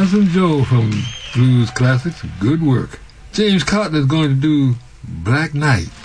Lonesome Joe from Blues Classics. Good work. James Cotton is going to do Black Knight.